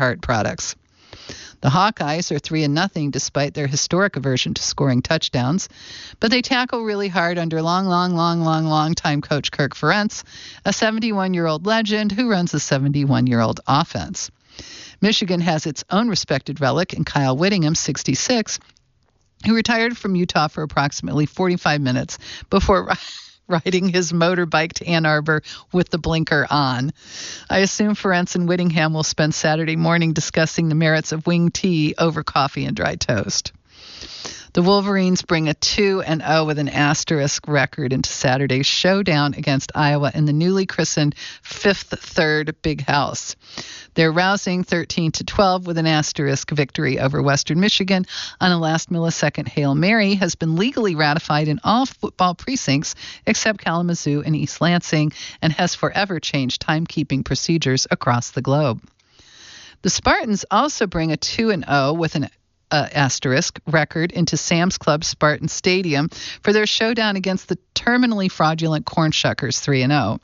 Instacart products. The Hawkeyes are 3-0 despite their historic aversion to scoring touchdowns, but they tackle really hard under long-time coach Kirk Ferentz, a 71-year-old legend who runs a 71-year-old offense. Michigan has its own respected relic in Kyle Whittingham, 66, who retired from Utah for approximately 45 minutes before riding his motorbike to Ann Arbor with the blinker on. I assume Ferentz and Whittingham will spend Saturday morning discussing the merits of wing tea over coffee and dry toast. The Wolverines bring a 2-0 with an asterisk record into Saturday's showdown against Iowa in the newly christened Fifth Third Big House. Their rousing 13-12 with an asterisk victory over Western Michigan on a last-millisecond Hail Mary has been legally ratified in all football precincts except Kalamazoo and East Lansing and has forever changed timekeeping procedures across the globe. The Spartans also bring a 2-0 with an asterisk record into Sam's Club Spartan Stadium for their showdown against the terminally fraudulent Cornshuckers 3-0.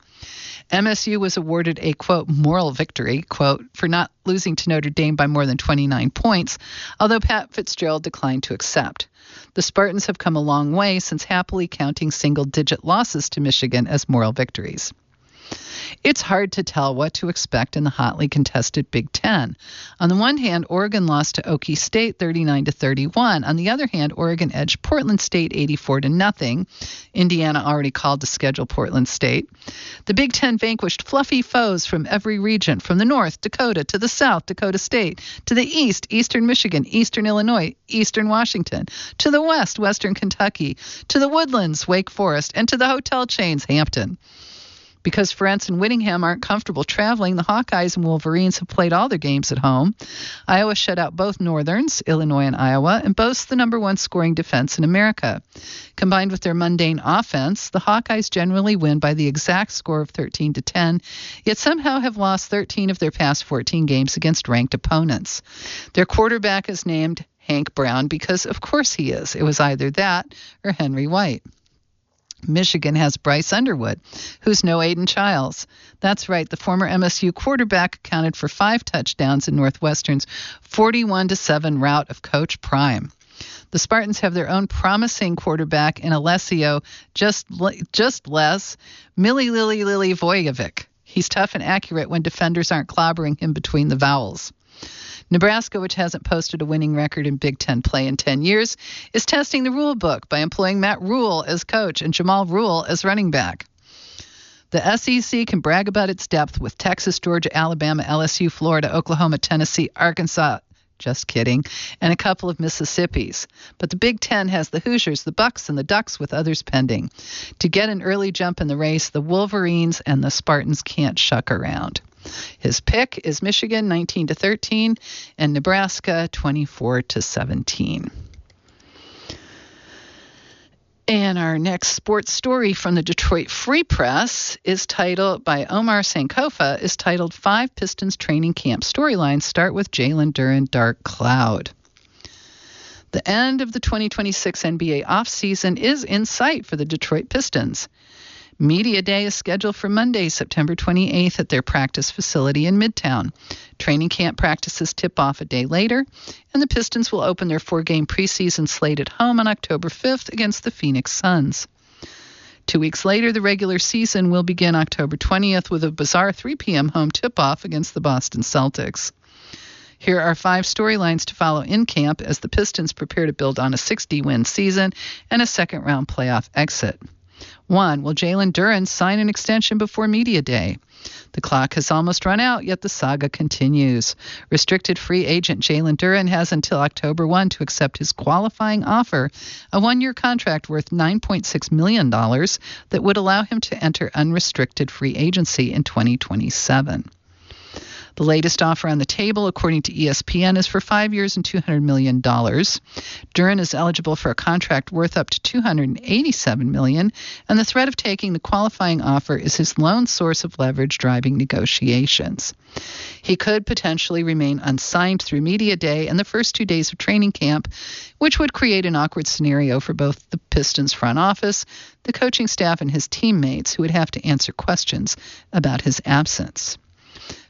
MSU was awarded a, quote, moral victory, quote, for not losing to Notre Dame by more than 29 points, although Pat Fitzgerald declined to accept. The Spartans have come a long way since happily counting single-digit losses to Michigan as moral victories. It's hard to tell what to expect in the hotly contested Big Ten. On the one hand, Oregon lost to Okie State 39-31. On the other hand, Oregon edged Portland State 84-0. Indiana already called to schedule Portland State. The Big Ten vanquished fluffy foes from every region, from the north, Dakota, to the south, Dakota State, to the east, Eastern Michigan, Eastern Illinois, Eastern Washington, to the west, Western Kentucky, to the Woodlands, Wake Forest, and to the hotel chains, Hampton. Because Ferentz and Whittingham aren't comfortable traveling, the Hawkeyes and Wolverines have played all their games at home. Iowa shut out both Northerns, Illinois and Iowa, and boasts the number one scoring defense in America. Combined with their mundane offense, the Hawkeyes generally win by the exact score of 13-10, yet somehow have lost 13 of their past 14 games against ranked opponents. Their quarterback is named Hank Brown because, of course, he is. It was either that or Henry White. Michigan has Bryce Underwood, who's no Aiden Childs. That's right, the former MSU quarterback accounted for 5 touchdowns in Northwestern's 41-7 rout of Coach Prime. The Spartans have their own promising quarterback in Alessio just less Millie Lily Vojevic. He's tough and accurate when defenders aren't clobbering him between the vowels. Nebraska, which hasn't posted a winning record in Big Ten play in 10 years, is testing the rule book by employing Matt Rule as coach and Jamal Rule as running back. The SEC can brag about its depth with Texas, Georgia, Alabama, LSU, Florida, Oklahoma, Tennessee, Arkansas, just kidding, and a couple of Mississippis. But the Big Ten has the Hoosiers, the Bucks, and the Ducks with others pending. To get an early jump in the race, the Wolverines and the Spartans can't shuck around. His pick is Michigan 19-13 and Nebraska 24-17. And our next sports story from the Detroit Free Press is titled by Omar Sankofa is titled 5 Pistons Training Camp Storylines Start with Jalen Duren Dark Cloud. The end of the 2026 NBA offseason is in sight for the Detroit Pistons. Media Day is scheduled for Monday, September 28th at their practice facility in Midtown. Training camp practices tip off a day later, and the Pistons will open their 4-game preseason slate at home on October 5th against the Phoenix Suns. 2 weeks later, the regular season will begin October 20th with a bizarre 3 p.m. home tip-off against the Boston Celtics. Here are 5 storylines to follow in camp as the Pistons prepare to build on a 60-win season and a second-round playoff exit. 1. Will Jalen Duren sign an extension before Media Day? The clock has almost run out, yet the saga continues. Restricted free agent Jalen Duren has until October 1 to accept his qualifying offer, a 1-year contract worth $9.6 million that would allow him to enter unrestricted free agency in 2027. The latest offer on the table, according to ESPN, is for 5 years and $200 million. Duren is eligible for a contract worth up to $287 million, and the threat of taking the qualifying offer is his lone source of leverage driving negotiations. He could potentially remain unsigned through Media Day and the first 2 days of training camp, which would create an awkward scenario for both the Pistons front office, the coaching staff, and his teammates, who would have to answer questions about his absence.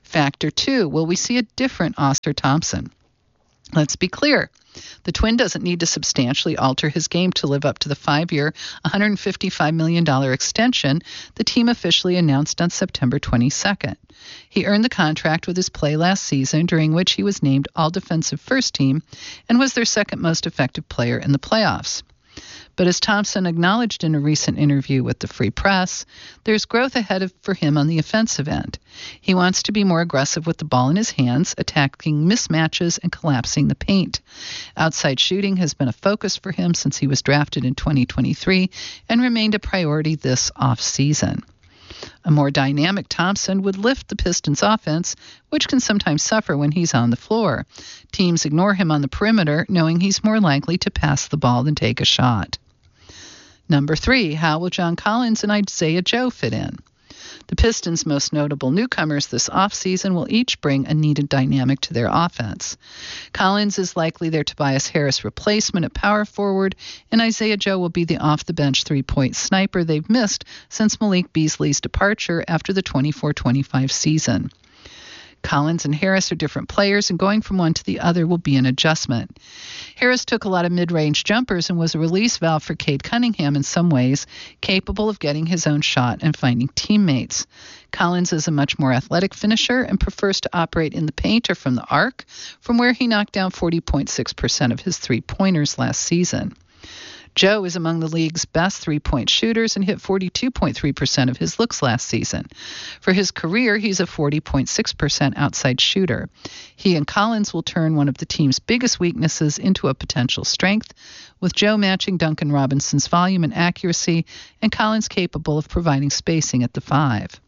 Factor 2, will we see a different Oscar Thompson? Let's be clear. The Twin doesn't need to substantially alter his game to live up to the 5-year, $155 million extension the team officially announced on September 22nd. He earned the contract with his play last season, during which he was named All-Defensive First Team and was their second most effective player in the playoffs. But as Thompson acknowledged in a recent interview with the Free Press, there's growth ahead for him on the offensive end. He wants to be more aggressive with the ball in his hands, attacking mismatches and collapsing the paint. Outside shooting has been a focus for him since he was drafted in 2023 and remained a priority this offseason. A more dynamic Thompson would lift the Pistons' offense, which can sometimes suffer when he's on the floor. Teams ignore him on the perimeter, knowing he's more likely to pass the ball than take a shot. Number 3, how will John Collins and Isaiah Joe fit in? The Pistons' most notable newcomers this offseason will each bring a needed dynamic to their offense. Collins is likely their Tobias Harris replacement at power forward, and Isaiah Joe will be the off-the-bench three-point sniper they've missed since Malik Beasley's departure after the 24-25 season. Collins and Harris are different players, and going from one to the other will be an adjustment. Harris took a lot of mid-range jumpers and was a release valve for Cade Cunningham in some ways, capable of getting his own shot and finding teammates. Collins is a much more athletic finisher and prefers to operate in the paint or from the arc, from where he knocked down 40.6% of his three-pointers last season. Joe is among the league's best three-point shooters and hit 42.3% of his looks last season. For his career, he's a 40.6% outside shooter. He and Collins will turn one of the team's biggest weaknesses into a potential strength, with Joe matching Duncan Robinson's volume and accuracy, and Collins capable of providing spacing at the 5.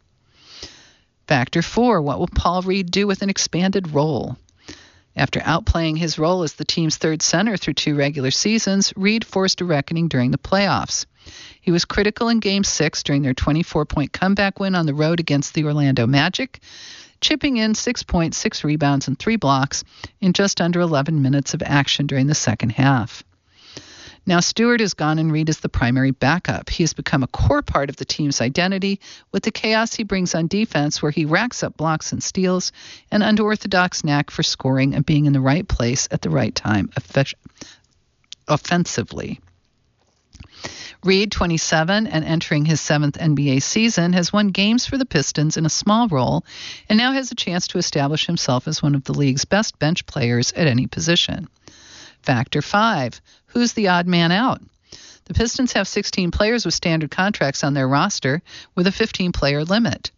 Factor 4, what will Paul Reed do with an expanded role? After outplaying his role as the team's third center through 2 regular seasons, Reed forced a reckoning during the playoffs. He was critical in Game 6 during their 24-point comeback win on the road against the Orlando Magic, chipping in 6 points, 6 rebounds, and 3 blocks in just under 11 minutes of action during the second half. Now Stewart is gone and Reed is the primary backup. He has become a core part of the team's identity with the chaos he brings on defense, where he racks up blocks and steals, an unorthodox knack for scoring and being in the right place at the right time offensively. Reed, 27 and entering his 7th NBA season, has won games for the Pistons in a small role and now has a chance to establish himself as one of the league's best bench players at any position. Factor 5, who's the odd man out? The Pistons have 16 players with standard contracts on their roster with a 15-player limit.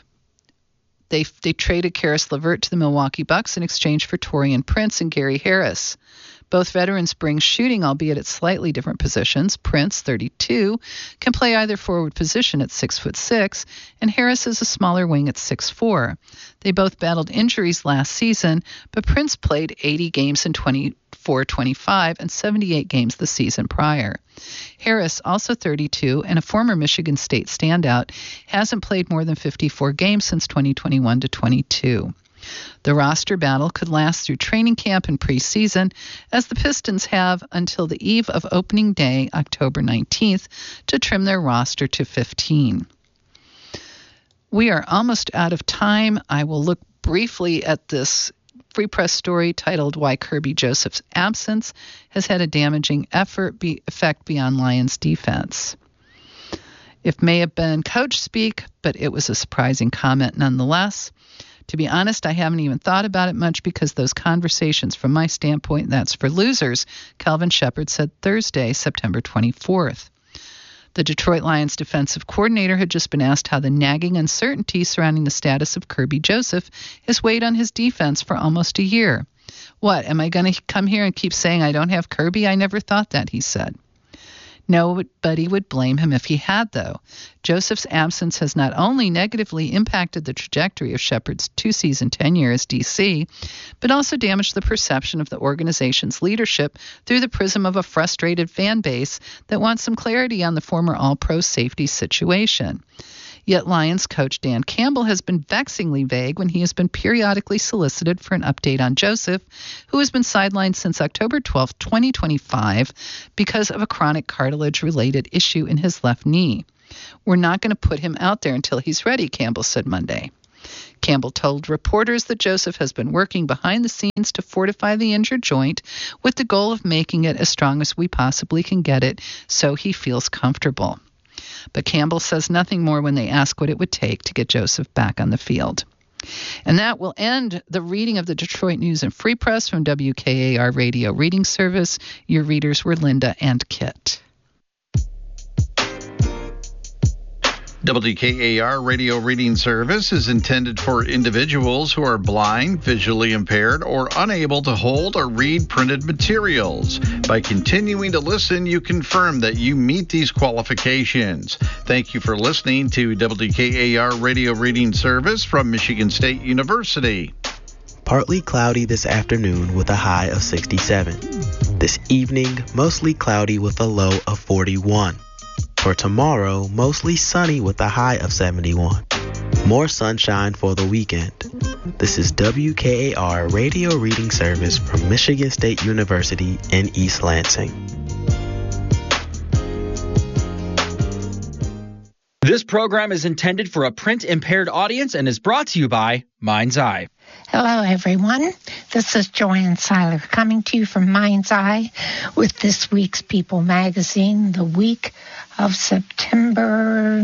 They traded Karis LeVert to the Milwaukee Bucks in exchange for Taurean Prince and Gary Harris. Both veterans bring shooting, albeit at slightly different positions. Prince, 32, can play either forward position at 6'6", and Harris is a smaller wing at 6'4". They both battled injuries last season, but Prince played 80 games in 24-25 and 78 games the season prior. Harris, also 32 and a former Michigan State standout, hasn't played more than 54 games since 2021-22. The roster battle could last through training camp and preseason, as the Pistons have until the eve of opening day, October 19th, to trim their roster to 15. We are almost out of time. I will look briefly at this Free Press story titled Why Kirby Joseph's Absence Has Had a Damaging Effect Beyond Lions Defense. It may have been coach speak, but it was a surprising comment nonetheless. To be honest, I haven't even thought about it much because those conversations, from my standpoint, that's for losers, Calvin Shepard said Thursday, September 24th. The Detroit Lions defensive coordinator had just been asked how the nagging uncertainty surrounding the status of Kirby Joseph has weighed on his defense for almost a year. What, am I going to come here and keep saying I don't have Kirby? I never thought that, he said. Nobody would blame him if he had, though. Joseph's absence has not only negatively impacted the trajectory of Shepard's 2-season tenure as DC, but also damaged the perception of the organization's leadership through the prism of a frustrated fan base that wants some clarity on the former All-Pro safety situation. Yet Lions coach Dan Campbell has been vexingly vague when he has been periodically solicited for an update on Joseph, who has been sidelined since October 12, 2025, because of a chronic cartilage-related issue in his left knee. We're not going to put him out there until he's ready, Campbell said Monday. Campbell told reporters that Joseph has been working behind the scenes to fortify the injured joint with the goal of making it as strong as we possibly can get it so he feels comfortable. But Campbell says nothing more when they ask what it would take to get Joseph back on the field. And that will end the reading of the Detroit News and Free Press from WKAR Radio Reading Service. Your readers were Linda and Kit. WKAR Radio Reading Service is intended for individuals who are blind, visually impaired, or unable to hold or read printed materials. By continuing to listen, you confirm that you meet these qualifications. Thank you for listening to WKAR Radio Reading Service from Michigan State University. Partly cloudy this afternoon with a high of 67. This evening, mostly cloudy with a low of 41. For tomorrow, mostly sunny with a high of 71. More sunshine for the weekend. This is WKAR Radio Reading Service from Michigan State University in East Lansing. This program is intended for a print-impaired audience and is brought to you by Mind's Eye. Hello, everyone. This is Joanne Seiler coming to you from Mind's Eye with this week's People magazine, the week of September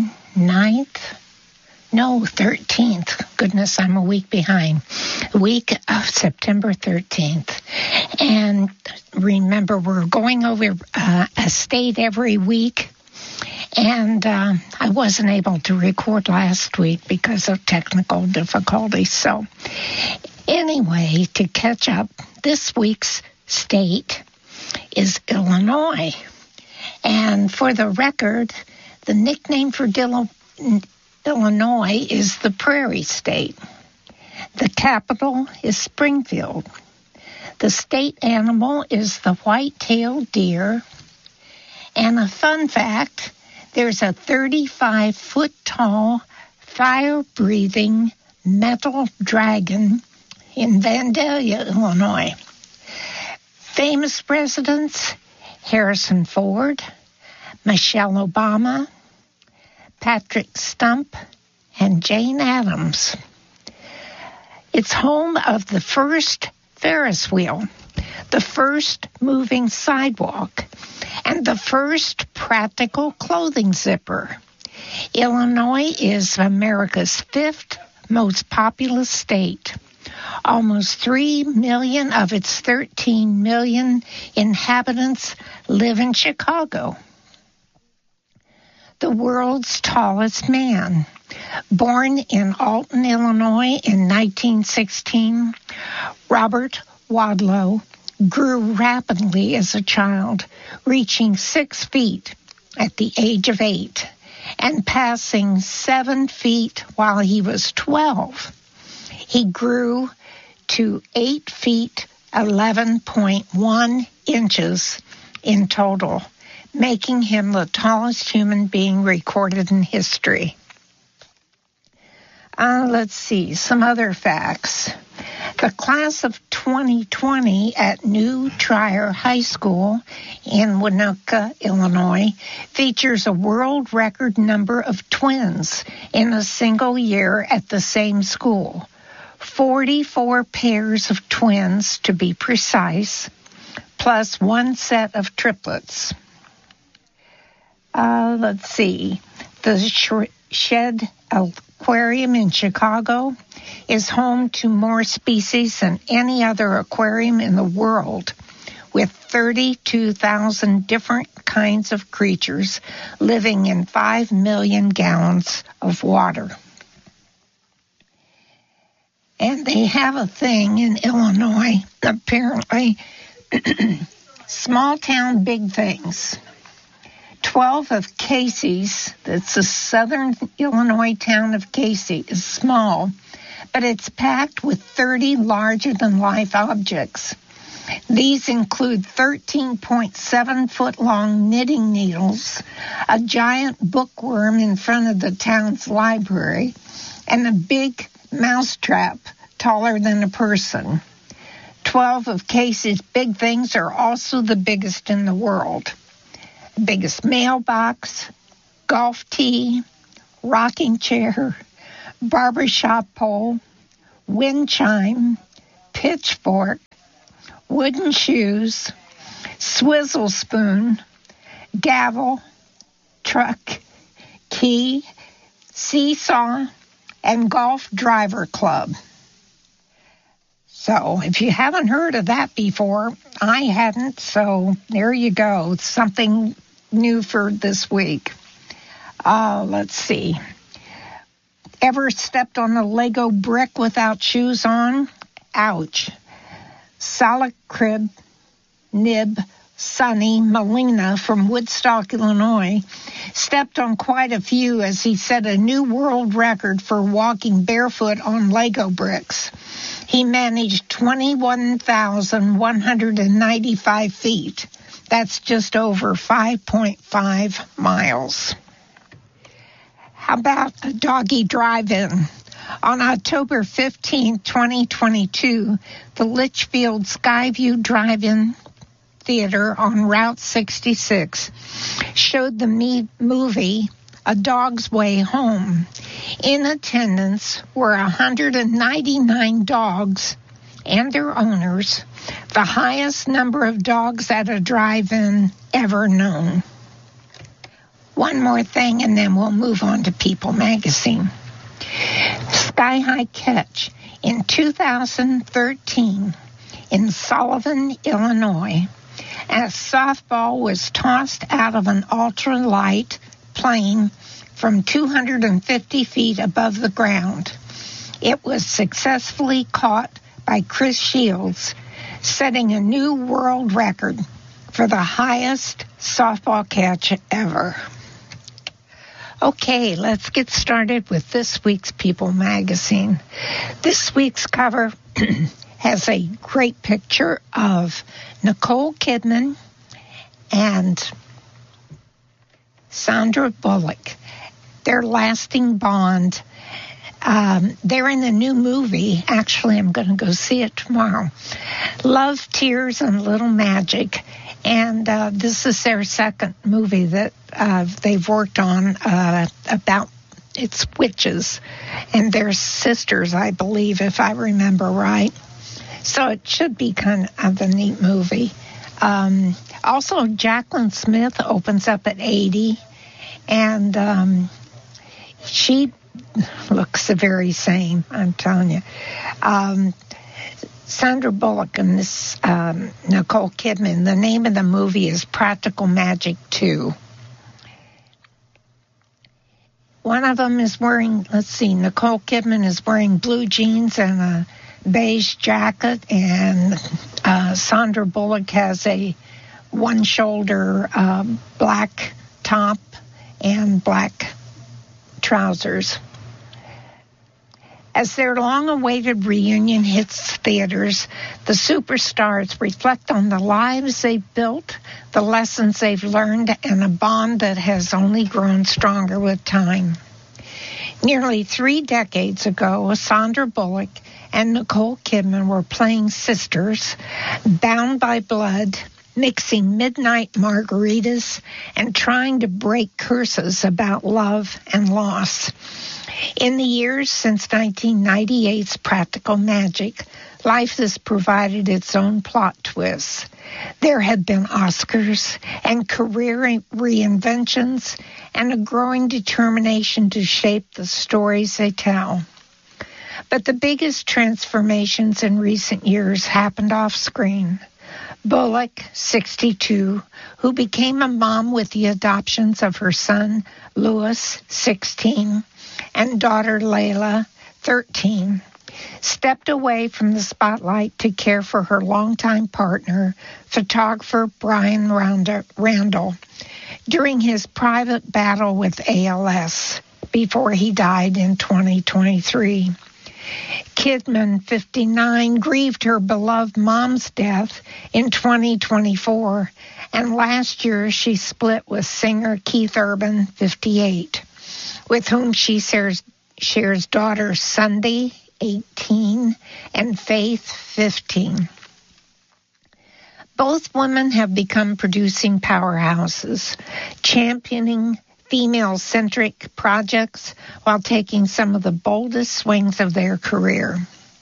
13th. Goodness, I'm a week behind. Week of September 13th. And remember, we're going over a state every week. And I wasn't able to record last week because of technical difficulties. So anyway, to catch up, this week's state is Illinois. And for the record, the nickname for Illinois is the Prairie State. The capital is Springfield. The state animal is the white-tailed deer. And a fun fact, there's a 35-foot-tall, fire-breathing metal dragon in Vandalia, Illinois. Famous presidents, Harrison Ford, Michelle Obama, Patrick Stump, and Jane Addams. It's home of the first Ferris wheel, the first moving sidewalk, and the first practical clothing zipper. Illinois is America's 5th most populous state. Almost 3 million of its 13 million inhabitants live in Chicago. The world's tallest man. Born in Alton, Illinois in 1916, Robert Wadlow grew rapidly as a child, reaching 6 feet at the age of 8 and passing 7 feet while he was 12. He grew to 8 feet 11.1 inches in total, making him the tallest human being recorded in history. Let's see, some other facts. The class of 2020 at New Trier High School in Winooka, Illinois, features a world record number of twins in a single year at the same school. 44 pairs of twins, to be precise, plus 1 set of triplets. Let's see. The Shedd Aquarium in Chicago is home to more species than any other aquarium in the world, with 32,000 different kinds of creatures living in 5 million gallons of water. And they have a thing in Illinois, apparently, small town big things. 12 of Casey's, that's the southern Illinois town of Casey, is small, but it's packed with 30 larger-than-life objects. These include 13.7-foot-long knitting needles, a giant bookworm in front of the town's library, and a big mousetrap taller than a person. 12 of Casey's big things are also the biggest in the world. The biggest mailbox, golf tee, rocking chair, barbershop pole, wind chime, pitchfork, wooden shoes, swizzle spoon, gavel, truck, key, seesaw, and golf driver club. So if you haven't heard of that before, I hadn't, so there you go. Something new for this week. Let's see. Ever stepped on a Lego brick without shoes on? Ouch. Solid crib, nib, Sonny Molina from Woodstock, Illinois, stepped on quite a few as he set a new world record for walking barefoot on Lego bricks. He managed 21,195 feet. That's just over 5.5 miles. How about a doggy drive-in? On October 15, 2022, the Litchfield Skyview Drive-In Theater on Route 66 showed the movie A Dog's Way Home. In attendance were 199 dogs and their owners, the highest number of dogs at a drive-in ever known. One more thing, and then we'll move on to People Magazine. Sky High Catch in 2013 in Sullivan, Illinois, as softball was tossed out of an ultralight plane from 250 feet above the ground. It was successfully caught by Chris Shields, setting a new world record for the highest softball catch ever. Okay, let's get started with this week's People Magazine. This week's cover has a great picture of Nicole Kidman and Sandra Bullock. Their lasting bond. They're in the new movie. Actually, I'm going to go see it tomorrow. Love, Tears, and Little Magic. And this is their second movie that they've worked on about it's witches. And they're sisters, I believe, if I remember right. So it should be kind of a neat movie. Also, Jacqueline Smith opens up at 80. And she looks the very same, I'm telling you. Sandra Bullock and this Nicole Kidman, the name of the movie is Practical Magic 2. One of them is wearing, Nicole Kidman is wearing blue jeans and a beige jacket, and Sandra Bullock has a one-shoulder black top and black trousers. As their long-awaited reunion hits theaters, the superstars reflect on the lives they've built, the lessons they've learned, and a bond that has only grown stronger with time. Nearly 3 decades ago, Sandra Bullock and Nicole Kidman were playing sisters, bound by blood, mixing midnight margaritas, and trying to break curses about love and loss. In the years since 1998's Practical Magic, life has provided its own plot twists. There have been Oscars and career reinventions and a growing determination to shape the stories they tell. But the biggest transformations in recent years happened off screen. Bullock, 62, who became a mom with the adoptions of her son, Louis, 16, and daughter, Layla, 13, stepped away from the spotlight to care for her longtime partner, photographer Brian Randall, during his private battle with ALS before he died in 2023. Kidman, 59, grieved her beloved mom's death in 2024, and last year she split with singer Keith Urban, 58, with whom she shares daughters Sunday, 18, and Faith, 15. Both women have become producing powerhouses, championing female-centric projects while taking some of the boldest swings of their career.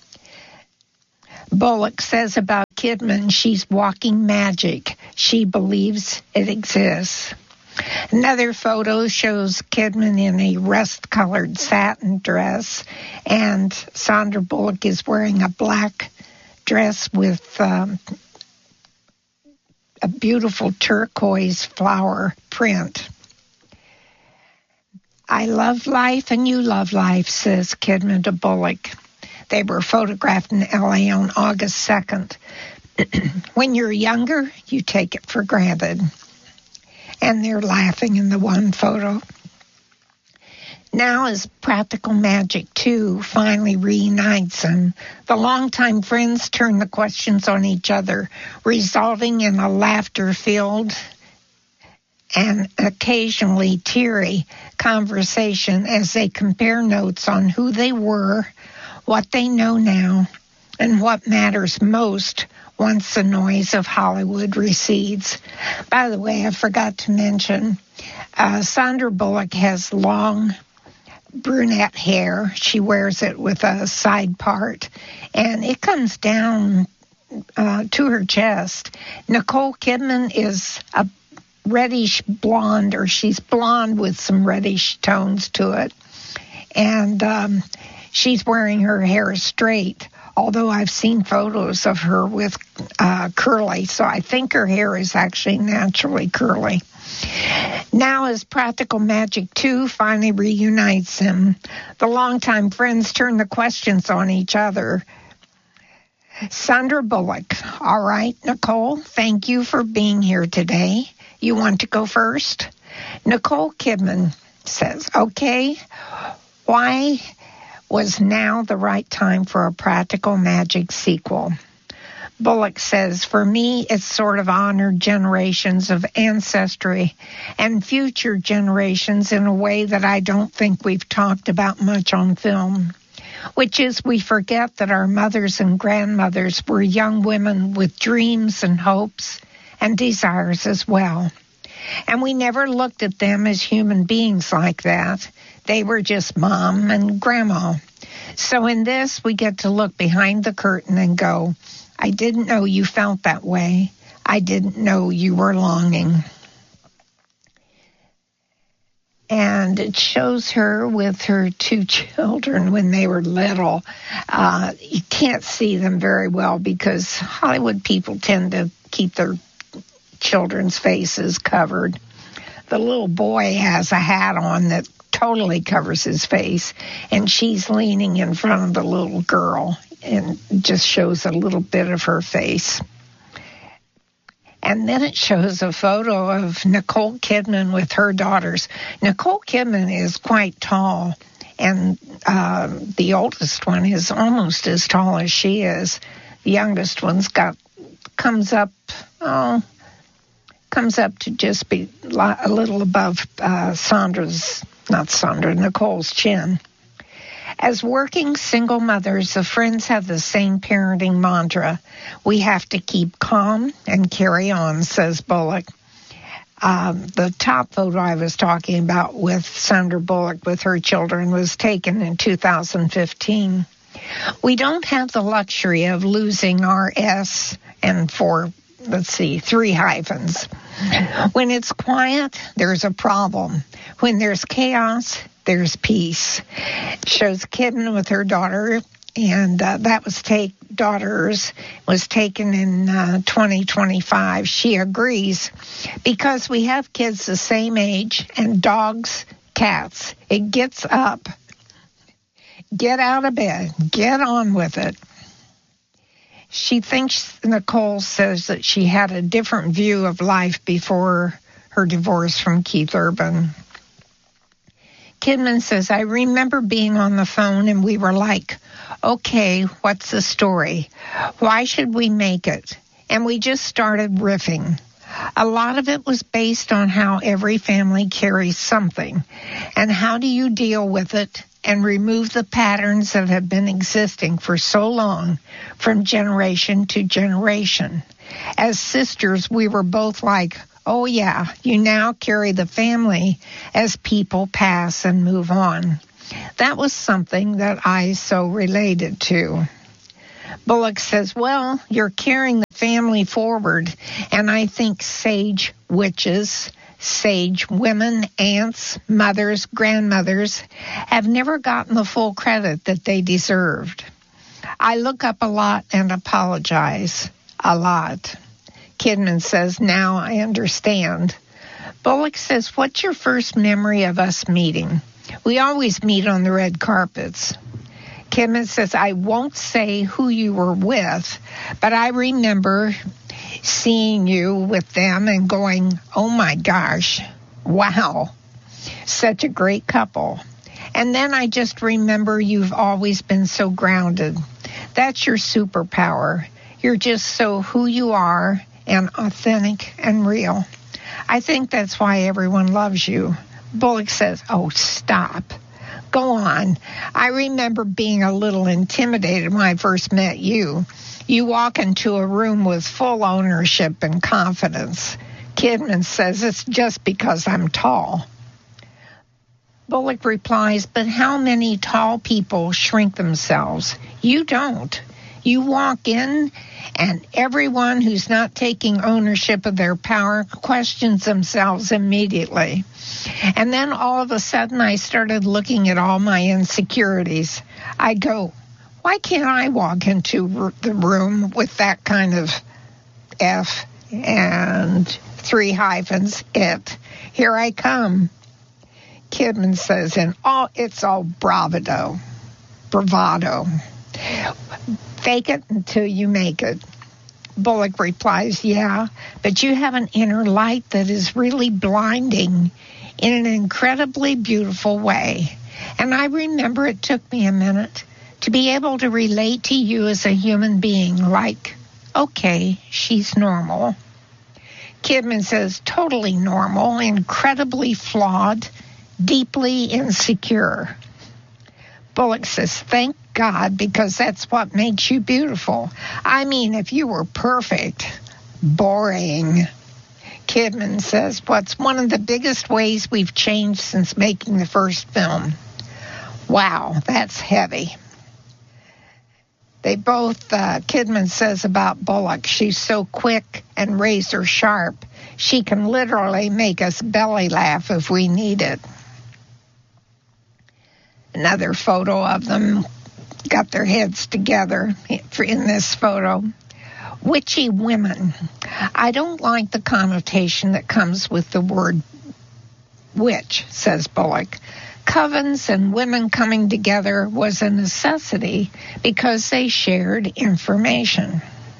Bullock says about Kidman, she's walking magic. She believes it exists. Another photo shows Kidman in a rust-colored satin dress, and Sandra Bullock is wearing a black dress with a beautiful turquoise flower print. I love life and you love life, says Kidman to Bullock. They were photographed in L.A. on August 2nd. When you're younger, you take it for granted. And they're laughing in the one photo. Now, as Practical Magic 2 finally reunites them, the longtime friends turn the questions on each other, resulting in a laughter-filled and occasionally teary conversation as they compare notes on who they were, what they know now, and what matters most once the noise of Hollywood recedes. By the way, I forgot to mention, Sandra Bullock has long brunette hair. She wears it with a side part, and it comes down to her chest. Nicole Kidman is a reddish blonde, or she's blonde with some reddish tones to it. And she's wearing her hair straight, although I've seen photos of her with curly, so I think her hair is actually naturally curly. Now, as Practical Magic 2 finally reunites them, the longtime friends turn the questions on each other. Sandra Bullock, all right, Nicole, thank you for being here today. You want to go first? Nicole Kidman says, okay, why was now the right time for a Practical Magic sequel? Bullock says, for me, it's sort of honored generations of ancestry and future generations in a way that I don't think we've talked about much on film, which is we forget that our mothers and grandmothers were young women with dreams and hopes and desires as well. And we never looked at them as human beings like that. They were just mom and grandma. So in this, we get to look behind the curtain and go, I didn't know you felt that way. I didn't know you were longing. And it shows her with her two children when they were little. You can't see them very well because Hollywood people tend to keep their children's faces covered. The little boy has a hat on that totally covers his face, and she's leaning in front of the little girl and just shows a little bit of her face. And then it shows a photo of Nicole Kidman with her daughters. Nicole Kidman is quite tall, and the oldest one is almost as tall as she is. The youngest one's comes up to just be a little above Nicole's chin. As working single mothers, the friends have the same parenting mantra. We have to keep calm and carry on, says Bullock. The top photo I was talking about with Sandra Bullock with her children was taken in 2015. We don't have the luxury of losing our S and three hyphens. When it's quiet, there's a problem. When there's chaos, there's peace. It shows Kidman with her daughter, and that was taken in 2025. She agrees because we have kids the same age, and dogs, cats. It gets up. Get out of bed. Get on with it. She thinks, Nicole says, that she had a different view of life before her divorce from Keith Urban. Kidman says, I remember being on the phone and we were like, okay, what's the story? Why should we make it? And we just started riffing. A lot of it was based on how every family carries something and how do you deal with it and remove the patterns that have been existing for so long from generation to generation. As sisters, we were both like, Oh, yeah, you now carry the family as people pass and move on. That was something that I so related to. Bullock says, well, you're carrying the family forward, and I think sage witches, sage women, aunts, mothers, grandmothers have never gotten the full credit that they deserved. I look up a lot and apologize a lot. Kidman says, now I understand. Bullock says, what's your first memory of us meeting? We always meet on the red carpets. Kidman says, I won't say who you were with, but I remember seeing you with them and going, oh my gosh, wow, such a great couple. And then I just remember you've always been so grounded. That's your superpower. You're just so who you are and authentic and real. I think that's why everyone loves you. Bullock says, oh, stop. Go on. I remember being a little intimidated when I first met you. You walk into a room with full ownership and confidence. Kidman says, it's just because I'm tall. Bullock replies, but how many tall people shrink themselves? You don't. You walk in, and everyone who's not taking ownership of their power questions themselves immediately. And then all of a sudden, I started looking at all my insecurities. I go, why can't I walk into the room with that kind of F and 3 hyphens, it? Here I come. Kidman says, it's all bravado. Fake it until you make it. Bullock replies, yeah, but you have an inner light that is really blinding in an incredibly beautiful way. And I remember it took me a minute to be able to relate to you as a human being, like, okay, she's normal. Kidman says, totally normal, incredibly flawed, deeply insecure. Bullock says, thank God, because that's what makes you beautiful. I mean, if you were perfect, boring. Kidman says, what's one of the biggest ways we've changed since making the first film? Wow, that's heavy. They both, Kidman says about Bullock, she's so quick and razor sharp, she can literally make us belly laugh if we need it. Another photo of them got their heads together in this photo. Witchy women. I don't like the connotation that comes with the word witch, says Bullock. Covens and women coming together was a necessity because they shared information.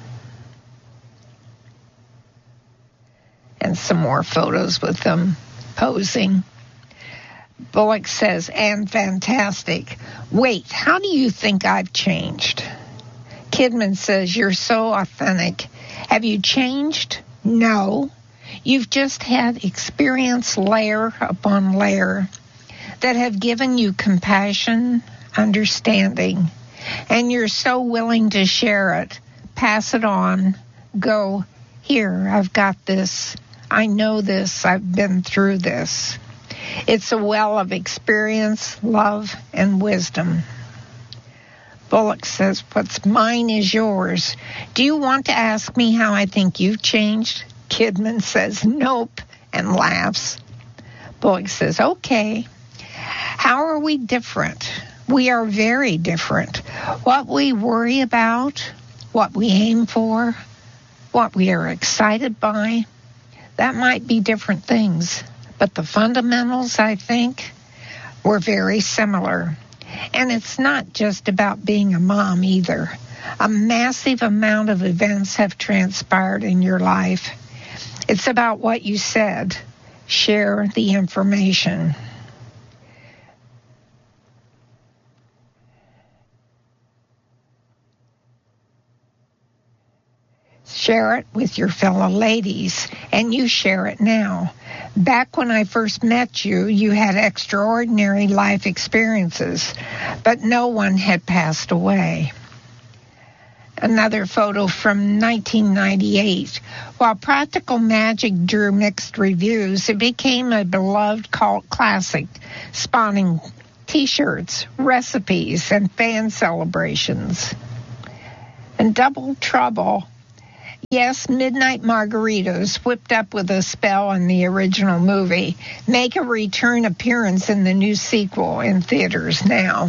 And some more photos with them posing. Bullock says, and fantastic. Wait, how do you think I've changed? Kidman says, you're so authentic. Have you changed? No. You've just had experience layer upon layer that have given you compassion, understanding, and you're so willing to share it, pass it on, go, here, I've got this, I know this, I've been through this. It's a well of experience, love, and wisdom. Bullock says, what's mine is yours. Do you want to ask me how I think you've changed? Kidman says, nope, and laughs. Bullock says, okay. How are we different? We are very different. What we worry about, what we aim for, what we are excited by, that might be different things. But the fundamentals, I think, were very similar. And it's not just about being a mom either. A massive amount of events have transpired in your life. It's about what you said. Share the information. Share it with your fellow ladies, and you share it now. Back when I first met you, you had extraordinary life experiences, but no one had passed away. Another photo from 1998. While Practical Magic drew mixed reviews, it became a beloved cult classic, spawning T-shirts, recipes, and fan celebrations. And Double Trouble, yes, Midnight Margaritas, whipped up with a spell in the original movie, make a return appearance in the new sequel in theaters now.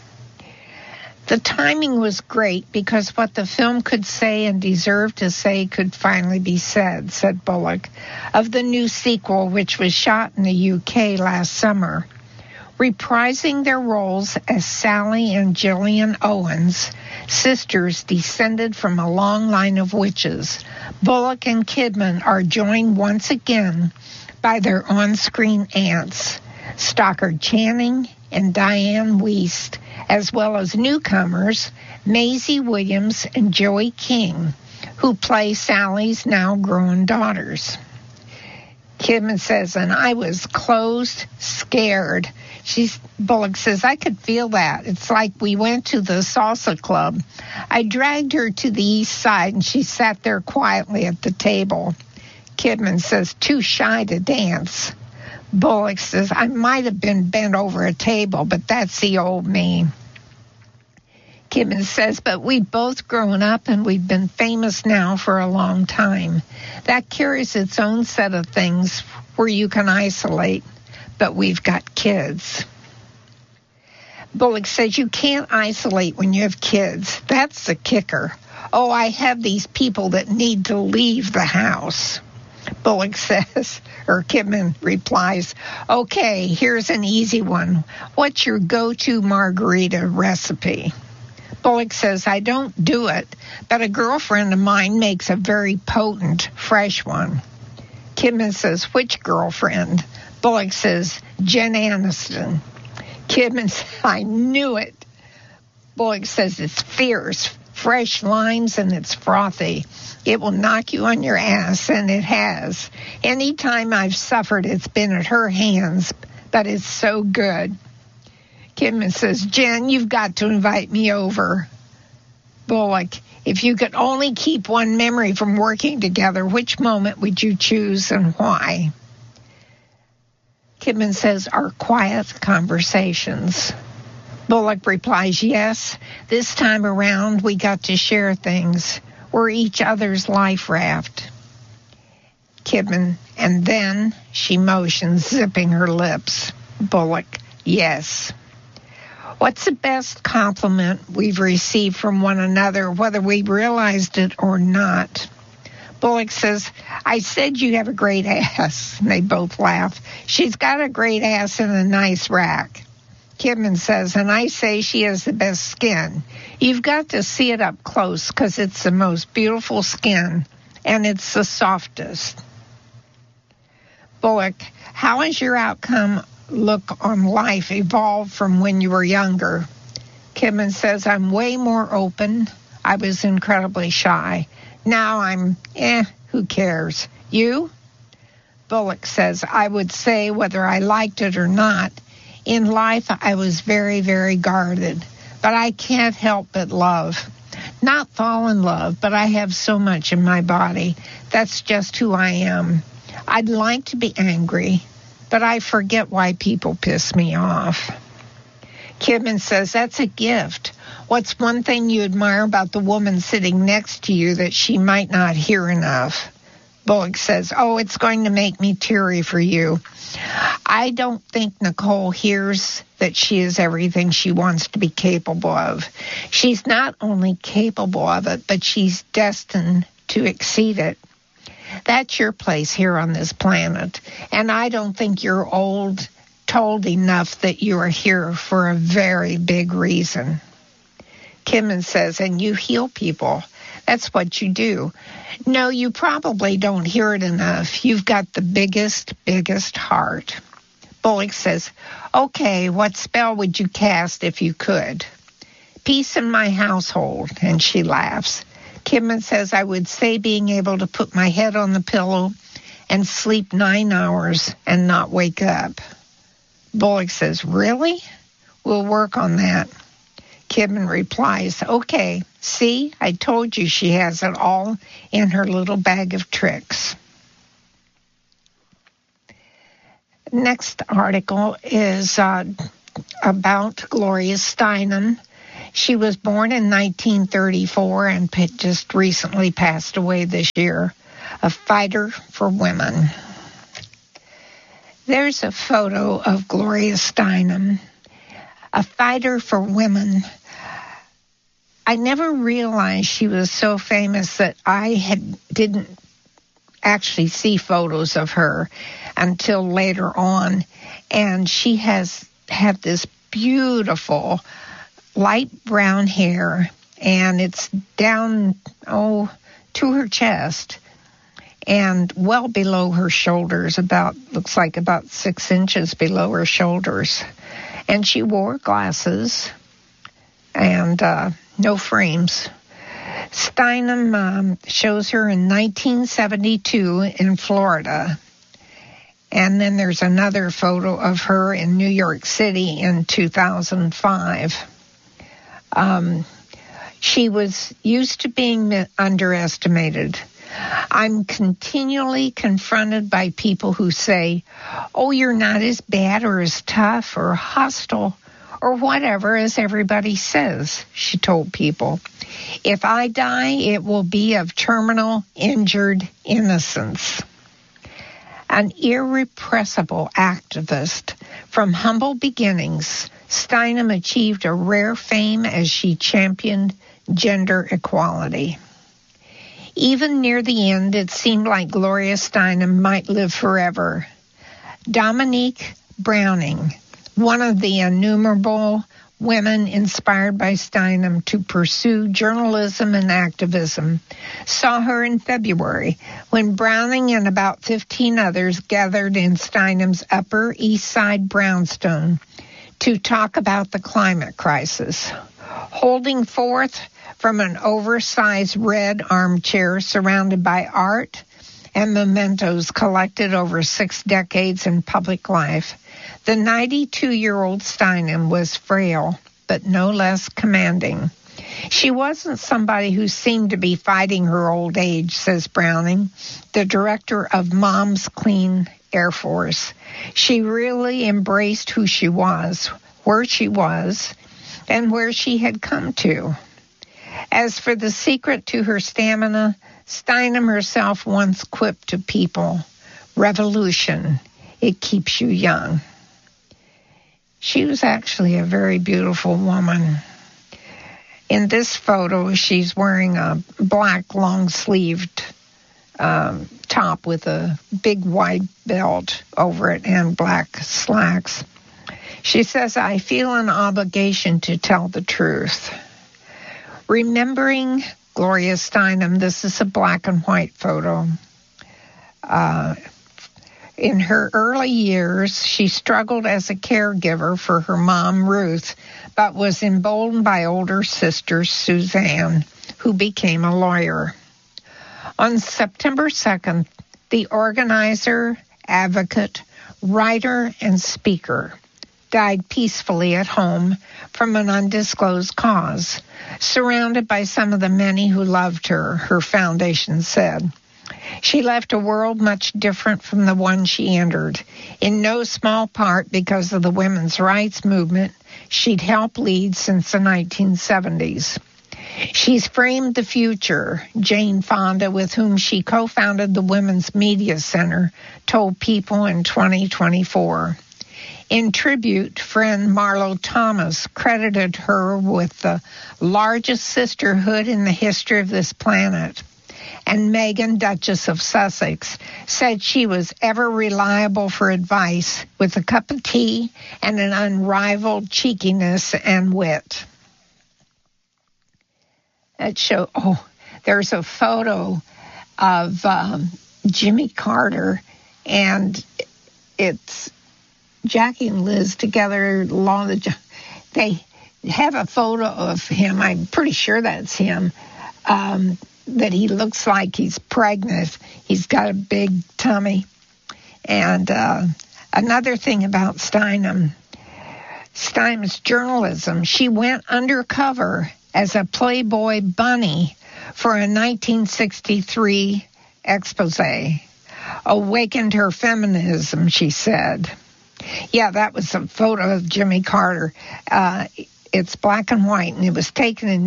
The timing was great because what the film could say and deserved to say could finally be said, said Bullock, of the new sequel, which was shot in the UK last summer. Reprising their roles as Sally and Gillian Owens, sisters descended from a long line of witches, Bullock and Kidman are joined once again by their on-screen aunts, Stockard Channing and Diane Wiest, as well as newcomers Maisie Williams and Joey King, who play Sally's now grown daughters. Kidman says, and I was closed, scared. Bullock says, I could feel that. It's like we went to the salsa club. I dragged her to the east side, and she sat there quietly at the table. Kidman says, too shy to dance. Bullock says, I might have been bent over a table, but that's the old me. Kidman says, but we've both grown up and we've been famous now for a long time. That carries its own set of things where you can isolate, but we've got kids. Bullock says, you can't isolate when you have kids. That's the kicker. Oh, I have these people that need to leave the house. Bullock says, or Kidman replies, okay, here's an easy one. What's your go-to margarita recipe? Bullock says, I don't do it, but a girlfriend of mine makes a very potent, fresh one. Kidman says, which girlfriend? Bullock says, Jen Aniston. Kidman says, I knew it. Bullock says, it's fierce, fresh limes, and it's frothy. It will knock you on your ass, and it has. Anytime I've suffered, it's been at her hands, but it's so good. Kidman says, Jen, you've got to invite me over. Bullock, if you could only keep one memory from working together, which moment would you choose and why? Kidman says, our quiet conversations. Bullock replies, yes, this time around we got to share things. We're each other's life raft. Kidman, and then she motions, zipping her lips. Bullock, yes. What's the best compliment we've received from one another, whether we realized it or not? Bullock says, I said you have a great ass. And they both laugh. She's got a great ass and a nice rack. Kidman says, and I say she has the best skin. You've got to see it up close because it's the most beautiful skin, and it's the softest. Bullock, how has your outcome look on life evolved from when you were younger? Kidman says, I'm way more open. I was incredibly shy. Now I'm, who cares? You? Bullock says, I would say whether I liked it or not, in life I was very, very guarded, but I can't help but love. Not fall in love, but I have so much in my body. That's just who I am. I'd like to be angry, but I forget why people piss me off. Kidman says, that's a gift. What's one thing you admire about the woman sitting next to you that she might not hear enough? Bullock says, oh, it's going to make me teary for you. I don't think Nicole hears that she is everything she wants to be capable of. She's not only capable of it, but she's destined to exceed it. That's your place here on this planet, and I don't think you're told enough that you are here for a very big reason. Kidman says, and you heal people. That's what you do. No, you probably don't hear it enough. You've got the biggest heart. Bullock says, okay, what spell would you cast if you could? Peace in my household, and she laughs. Kidman says, I would say being able to put my head on the pillow and sleep 9 hours and not wake up. Bullock says, really? We'll work on that. Kidman replies, "Okay, see, I told you she has it all in her little bag of tricks." Next article is about Gloria Steinem. She was born in 1934 and just recently passed away this year, a fighter for women. There's a photo of Gloria Steinem, a fighter for women. I never realized she was so famous that I didn't actually see photos of her until later on. And she has had this beautiful light brown hair, and it's down, to her chest and well below her shoulders, looks like about 6 inches below her shoulders. And she wore glasses and no frames. Steinem shows her in 1972 in Florida. And then there's another photo of her in New York City in 2005. She was used to being underestimated. I'm continually confronted by people who say, "Oh, you're not as bad or as tough or hostile or whatever as everybody says," she told people. "If I die, it will be of terminal injured innocence." An irrepressible activist from humble beginnings, Steinem achieved a rare fame as she championed gender equality. Even near the end, it seemed like Gloria Steinem might live forever. Dominique Browning, one of the innumerable women inspired by Steinem to pursue journalism and activism, saw her in February when Browning and about 15 others gathered in Steinem's Upper East Side brownstone to talk about the climate crisis. Holding forth from an oversized red armchair surrounded by art and mementos collected over 6 decades in public life, the 92-year-old Steinem was frail, but no less commanding. She wasn't somebody who seemed to be fighting her old age, says Browning, the director of Moms Clean Air Force. She really embraced who she was, where she was, and where she had come to. As for the secret to her stamina, Steinem herself once quipped to people, "Revolution, it keeps you young." She was actually a very beautiful woman. In this photo, she's wearing a black long-sleeved top with a big wide belt over it and black slacks. She says, "I feel an obligation to tell the truth." Remembering Gloria Steinem, this is a black and white photo. In her early years, she struggled as a caregiver for her mom, Ruth, but was emboldened by older sister, Suzanne, who became a lawyer. On September 2nd, the organizer, advocate, writer, and speaker died peacefully at home from an undisclosed cause, surrounded by some of the many who loved her, her foundation said. She left a world much different from the one she entered, in no small part because of the women's rights movement she'd helped lead since the 1970s. She's framed the future, Jane Fonda, with whom she co-founded the Women's Media Center, told People in 2024. In tribute, friend Marlo Thomas credited her with the largest sisterhood in the history of this planet. And Meghan, Duchess of Sussex, said she was ever reliable for advice with a cup of tea and an unrivaled cheekiness and wit. There's a photo of Jimmy Carter, and it's Jackie and Liz together along they have a photo of him. I'm pretty sure that's him. That he looks like he's pregnant. He's got a big tummy. And another thing about Steinem, Stein's journalism. She went undercover as a Playboy bunny for a 1963 expose. Awakened her feminism, she said. Yeah, that was a photo of Jimmy Carter. It's black and white, and it was taken in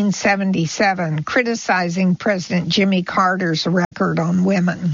1977, criticizing President Jimmy Carter's record on women.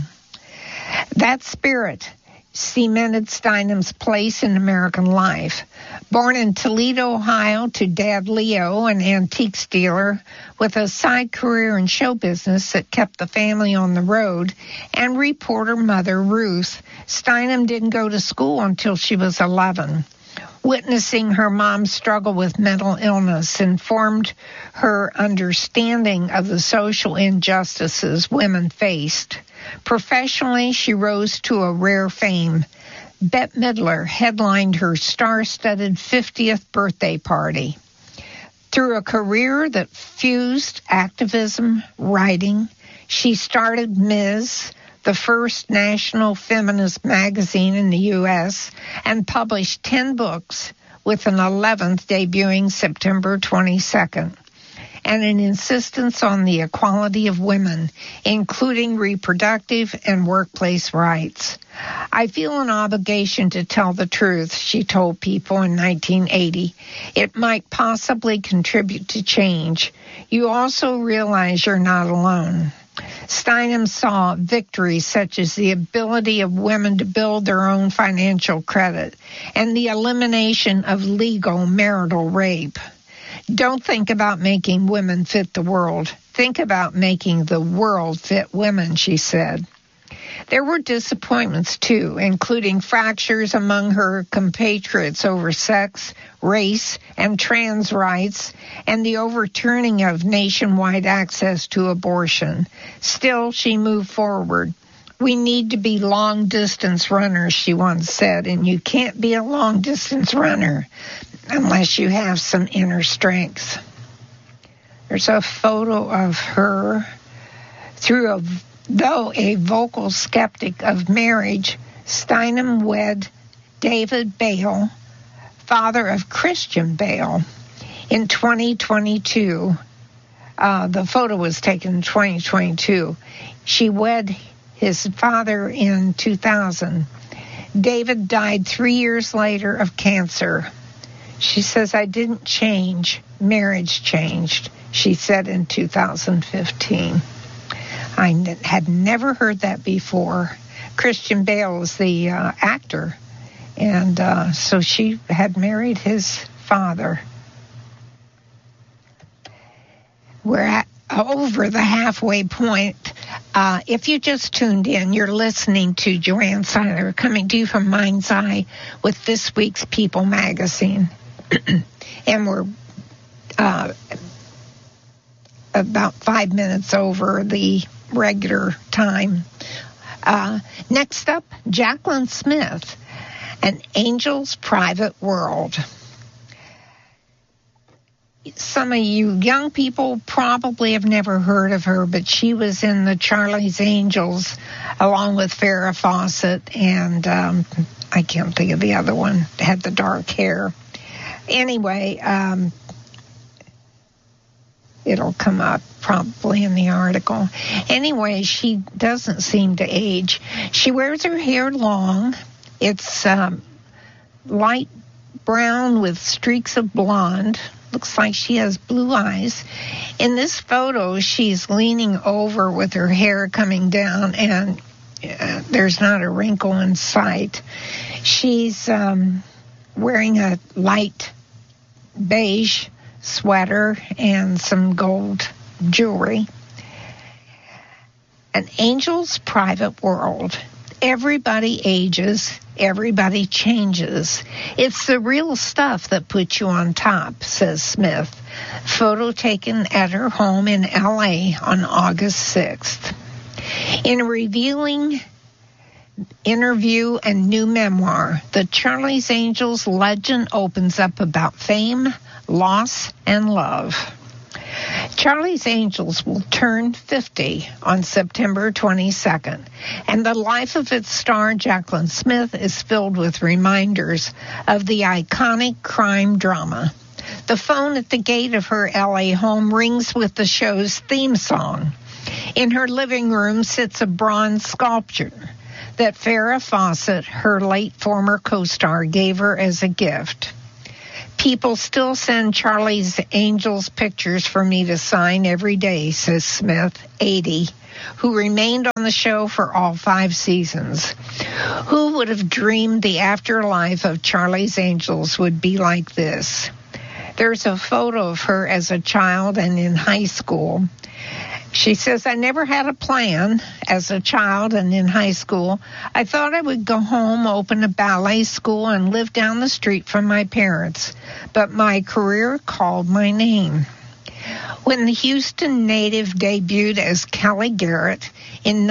That spirit cemented Steinem's place in American life. Born in Toledo, Ohio, to Dad Leo, an antiques dealer with a side career in show business that kept the family on the road, and reporter mother Ruth, Steinem didn't go to school until she was 11. Witnessing her mom's struggle with mental illness informed her understanding of the social injustices women faced. Professionally, she rose to a rare fame. Bette Midler headlined her star-studded 50th birthday party. Through a career that fused activism, writing, she started Ms., the first national feminist magazine in the U.S., and published 10 books, with an 11th debuting September 22nd, and an insistence on the equality of women, including reproductive and workplace rights. I feel an obligation to tell the truth, she told People in 1980. It might possibly contribute to change. You also realize you're not alone. Steinem saw victories such as the ability of women to build their own financial credit and the elimination of legal marital rape. Don't think about making women fit the world. Think about making the world fit women, she said. There were disappointments, too, including fractures among her compatriots over sex, race, and trans rights, and the overturning of nationwide access to abortion. Still, she moved forward. We need to be long-distance runners, she once said, and you can't be a long-distance runner unless you have some inner strength. There's a photo of her Though a vocal skeptic of marriage, Steinem wed David Bale, father of Christian Bale, in 2022. The photo was taken in 2022. She wed his father in 2000. David died 3 years later of cancer. She says, I didn't change. Marriage changed, she said in 2015. I had never heard that before. Christian Bale was the actor, and so she had married his father. We're at over the halfway point. If you just tuned in, you're listening to Joanne Seiler coming to you from Mind's Eye with this week's People magazine. And we're about 5 minutes over the regular time. Next up, Jacqueline Smith, An Angel's Private World. Some of you young people probably have never heard of her, but she was in the Charlie's Angels along with Farrah Fawcett, and I can't think of the other one, had the dark hair. Anyway, it'll come up probably in the article. Anyway, she doesn't seem to age. She wears her hair long. It's light brown with streaks of blonde. Looks like she has blue eyes. In this photo, she's leaning over with her hair coming down, and there's not a wrinkle in sight. She's wearing a light beige sweater and some gold jewelry. An Angel's Private World. Everybody ages, everybody changes. It's the real stuff that puts you on top, says Smith. Photo taken at her home in L.A. on August 6th. In a revealing interview and new memoir, the Charlie's Angels legend opens up about fame, loss, and love. Charlie's Angels will turn 50 on September 22nd, and the life of its star, Jaclyn Smith, is filled with reminders of the iconic crime drama. The phone at the gate of her L.A. home rings with the show's theme song. In her living room sits a bronze sculpture that Farrah Fawcett, her late former co-star, gave her as a gift. People still send Charlie's Angels pictures for me to sign every day, says Smith, 80, who remained on the show for all 5 seasons. Who would have dreamed the afterlife of Charlie's Angels would be like this? There's a photo of her as a child and in high school. She says, I never had a plan as a child and in high school. I thought I would go home, open a ballet school, and live down the street from my parents. But my career called my name. When the Houston native debuted as Kelly Garrett in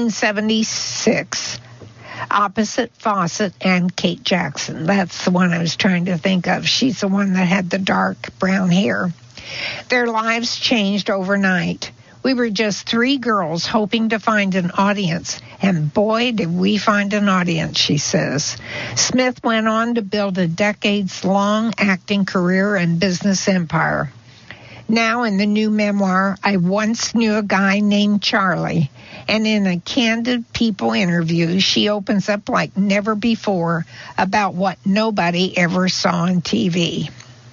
1976, opposite Fawcett and Kate Jackson. That's the one I was trying to think of. She's the one that had the dark brown hair. Their lives changed overnight. We were just 3 girls hoping to find an audience, and boy, did we find an audience, she says. Smith went on to build a decades-long acting career and business empire. Now in the new memoir, I once knew a guy named Charlie, and in a candid People interview, she opens up like never before about what nobody ever saw on TV.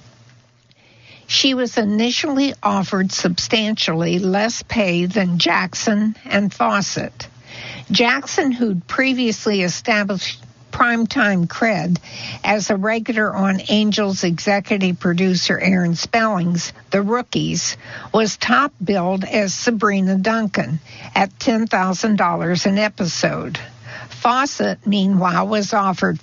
She was initially offered substantially less pay than Jackson and Fawcett. Jackson, who'd previously established primetime cred as a regular on Angels executive producer Aaron Spelling's The Rookies, was top billed as Sabrina Duncan at $10,000 an episode. Fawcett, meanwhile, was offered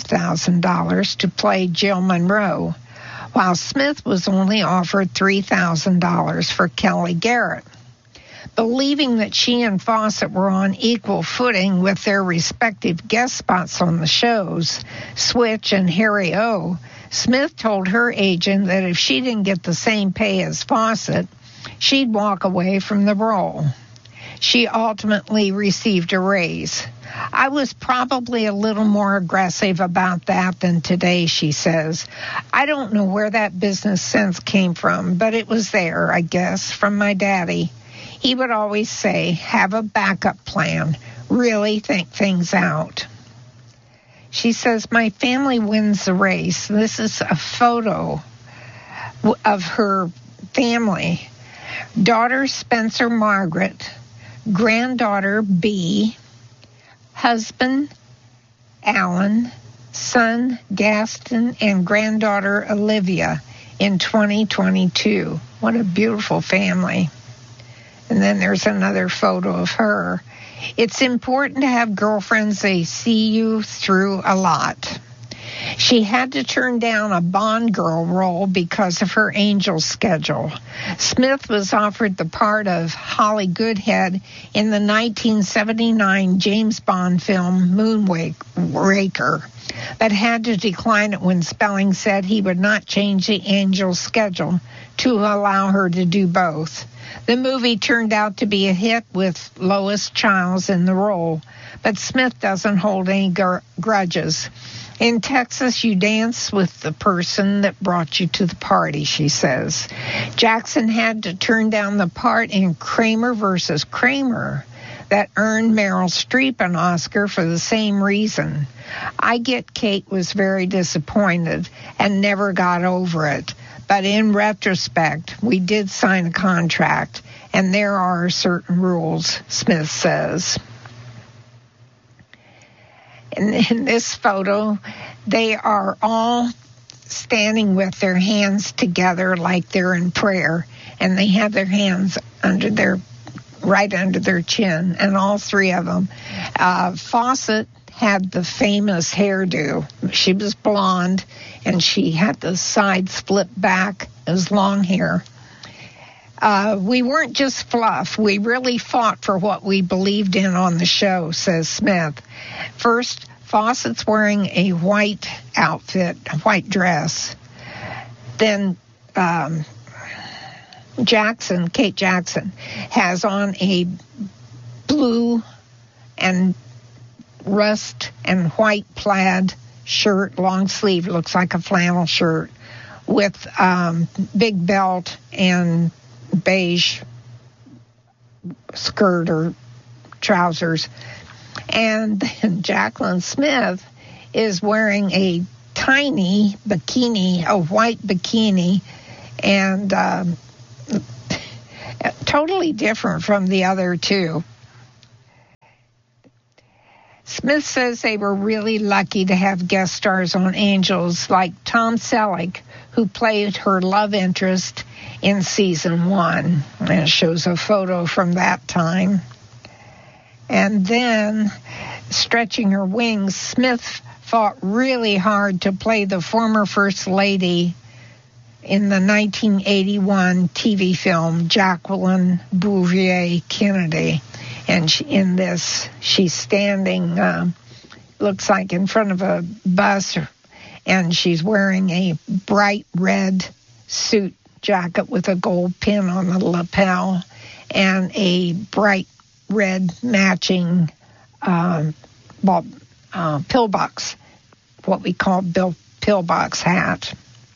$5,000 to play Jill Monroe, while Smith was only offered $3,000 for Kelly Garrett. Believing that she and Fawcett were on equal footing with their respective guest spots on the shows, Switch and Harry O., Smith told her agent that if she didn't get the same pay as Fawcett, she'd walk away from the role. She ultimately received a raise. I was probably a little more aggressive about that than today, she says. I don't know where that business sense came from, but it was there, I guess, from my daddy. He would always say, have a backup plan, really think things out. She says, my family wins the race. This is a photo of her family. Daughter Spencer Margaret, granddaughter B, husband Alan, son Gaston, and granddaughter Olivia in 2022. What a beautiful family. And then there's another photo of her. It's important to have girlfriends. They see you through a lot. She had to turn down a Bond girl role because of her Angel schedule. Smith was offered the part of Holly Goodhead in the 1979 James Bond film Moonraker, but had to decline it when Spelling said he would not change the Angel schedule to allow her to do both. The movie turned out to be a hit with Lois Chiles in the role, but Smith doesn't hold any grudges. In Texas, you dance with the person that brought you to the party, she says. Jackson had to turn down the part in Kramer versus Kramer that earned Meryl Streep an Oscar for the same reason. I get Kate was very disappointed and never got over it. But in retrospect, we did sign a contract, and there are certain rules, Smith says. In this photo, they are all standing with their hands together like they're in prayer, and they have their hands right under their chin, and all 3 of them. Fawcett had the famous hairdo. She was blonde, and she had the sides flipped back as long hair. We weren't just fluff. We really fought for what we believed in on the show, says Smith. First, Fawcett's wearing a white outfit, a white dress. Then Kate Jackson, has on a blue and rust and white plaid shirt, long sleeve, looks like a flannel shirt, with big belt and beige skirt or trousers. And then Jaclyn Smith is wearing a tiny bikini, a white bikini, and totally different from the other two. Smith says they were really lucky to have guest stars on Angels like Tom Selleck, who played her love interest in season 1. And it shows a photo from that time. And then, stretching her wings, Smith fought really hard to play the former First Lady in the 1981 TV film Jacqueline Bouvier Kennedy. And in this, she's standing, looks like in front of a bus, and she's wearing a bright red suit jacket with a gold pin on the lapel and a bright red matching pillbox, what we call pillbox hat.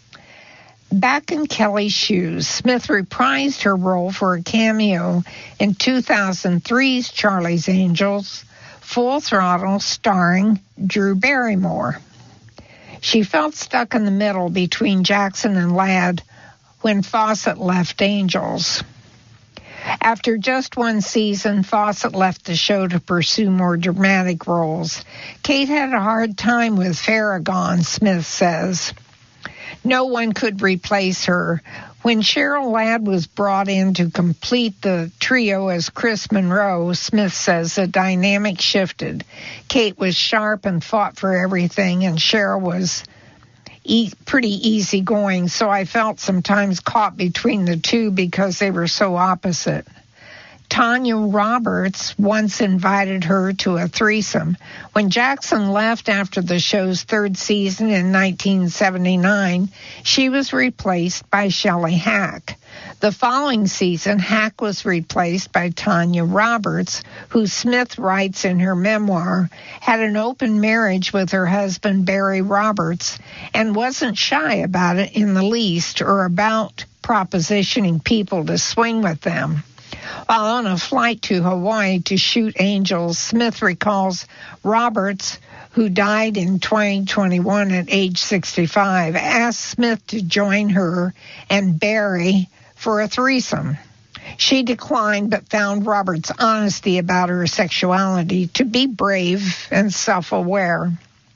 Back in Kelly's shoes, Smith reprised her role for a cameo in 2003's Charlie's Angels, Full Throttle, starring Drew Barrymore. She felt stuck in the middle between Jackson and Ladd when Fawcett left Angels. After just one season, Fawcett left the show to pursue more dramatic roles. Kate had a hard time with Farragon, Smith says. No one could replace her. When Cheryl Ladd was brought in to complete the trio as Chris Monroe, Smith says the dynamic shifted. Kate was sharp and fought for everything, and Cheryl was pretty easygoing, so I felt sometimes caught between the two because they were so opposite. Tanya Roberts once invited her to a threesome. When Jackson left after the show's third season in 1979, she was replaced by Shelley Hack. The following season, Hack was replaced by Tanya Roberts, who Smith writes in her memoir, had an open marriage with her husband Barry Roberts and wasn't shy about it in the least or about propositioning people to swing with them. While on a flight to Hawaii to shoot Angels, Smith recalls Roberts, who died in 2021 at age 65, asked Smith to join her and Barry for a threesome. She declined but found Roberts' honesty about her sexuality to be brave and self-aware.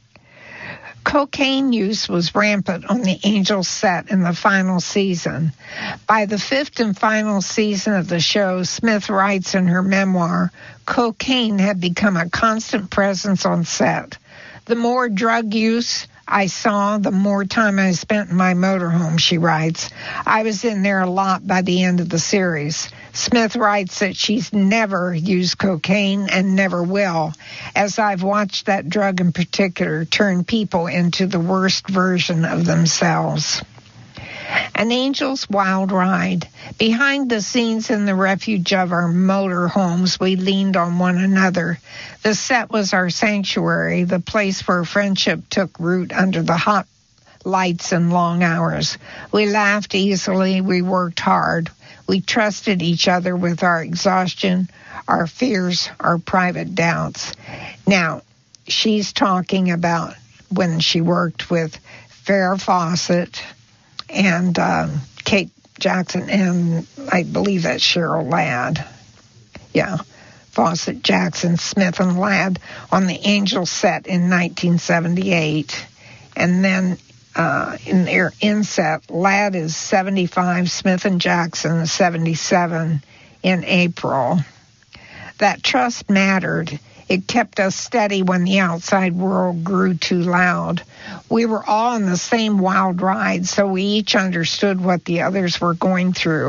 Cocaine use was rampant on the Angels set in the final season. By the fifth and final season of the show, Smith writes in her memoir, cocaine had become a constant presence on set. The more drug use I saw, the more time I spent in my motorhome, she writes. I was in there a lot by the end of the series. Smith writes that she's never used cocaine and never will, as I've watched that drug in particular turn people into the worst version of themselves. An Angel's wild ride. Behind the scenes in the refuge of our motor homes, we leaned on one another. The set was our sanctuary, the place where friendship took root under the hot lights and long hours. We laughed easily. We worked hard. We trusted each other with our exhaustion, our fears, our private doubts. Now, she's talking about when she worked with Farrah Fawcett and Kate Jackson, and I believe that's Cheryl Ladd. Yeah, Fawcett, Jackson, Smith, and Ladd on the Angel set in 1978. And then in their inset, Ladd is 75, Smith and Jackson is 77 in April. That trust mattered. It kept us steady when the outside world grew too loud. We were all on the same wild ride, so we each understood what the others were going through.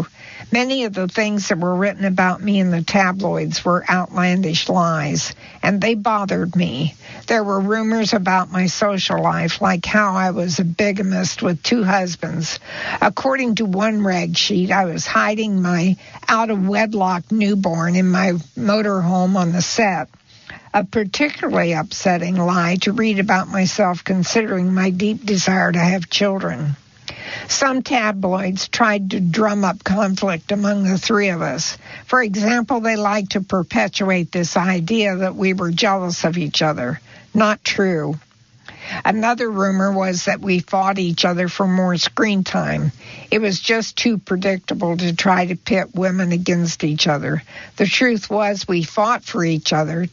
Many of the things that were written about me in the tabloids were outlandish lies, and they bothered me. There were rumors about my social life, like how I was a bigamist with 2 husbands. According to one rag sheet, I was hiding my out-of-wedlock newborn in my motorhome on the set. A particularly upsetting lie to read about myself, considering my deep desire to have children. Some tabloids tried to drum up conflict among the 3 of us. For example, they liked to perpetuate this idea that we were jealous of each other. Not true. Another rumor was that we fought each other for more screen time. It was just too predictable to try to pit women against each other. The truth was we fought for each other